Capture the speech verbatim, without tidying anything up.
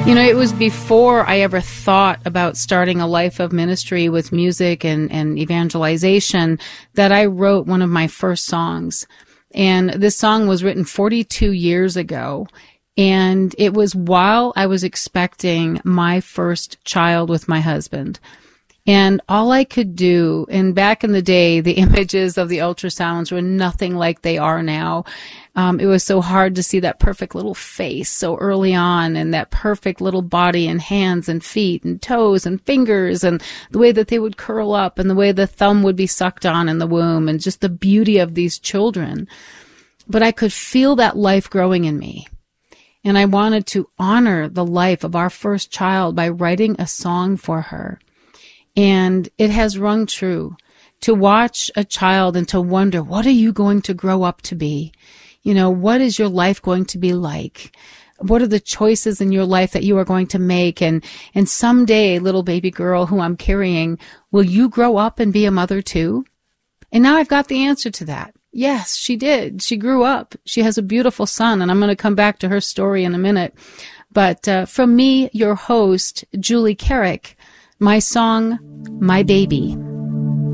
You know, it was before I ever thought about starting a life of ministry with music and, and evangelization that I wrote one of my first songs. And this song was written forty-two years ago. And it was while I was expecting my first child with my husband. And all I could do, and back in the day, the images of the ultrasounds were nothing like they are now. Um, it was so hard to see that perfect little face so early on, and that perfect little body and hands and feet and toes and fingers, and the way that they would curl up and the way the thumb would be sucked on in the womb, and just the beauty of these children. But I could feel that life growing in me. And I wanted to honor the life of our first child by writing a song for her. And it has rung true to watch a child and to wonder, what are you going to grow up to be? You know, what is your life going to be like? What are the choices in your life that you are going to make? And, and someday, little baby girl who I'm carrying, will you grow up and be a mother too? And now I've got the answer to that. Yes, she did. She grew up. She has a beautiful son, and I'm going to come back to her story in a minute. But uh, from me, your host, Julie Carrick, my song, My Baby.